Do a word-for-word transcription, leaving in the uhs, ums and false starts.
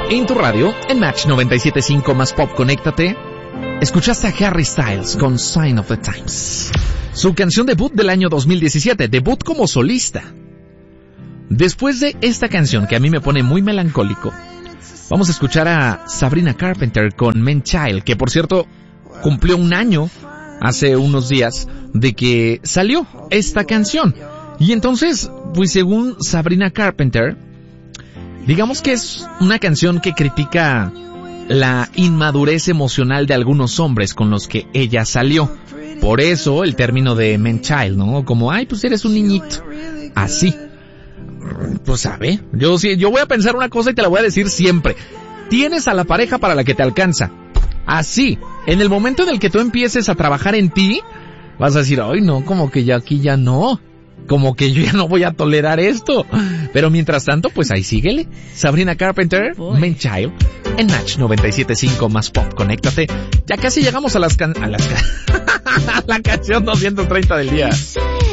En tu radio, en Match noventa y siete punto cinco más Pop, conéctate. Escuchaste a Harry Styles con Sign of the Times. Su canción debut del año dos mil diecisiete, debut como solista. Después de esta canción que a mí me pone muy melancólico, vamos a escuchar a Sabrina Carpenter con Man Child, que por cierto cumplió un año hace unos días de que salió esta canción. Y entonces, pues según Sabrina Carpenter, digamos que es una canción que critica la inmadurez emocional de algunos hombres con los que ella salió. Por eso el término de man child, ¿no? Como, ay, pues eres un niñito. Así. Pues sabe, yo sí, yo voy a pensar una cosa y te la voy a decir siempre. Tienes a la pareja para la que te alcanza. Así, en el momento en el que tú empieces a trabajar en ti, vas a decir, ay no, como que ya aquí ya no. Como que yo ya no voy a tolerar esto. Pero mientras tanto, pues ahí síguele. Sabrina Carpenter, Man Child, en Match noventa y siete punto cinco más Pop, conéctate. Ya casi llegamos a las can... a las can... a la canción doscientos treinta del día.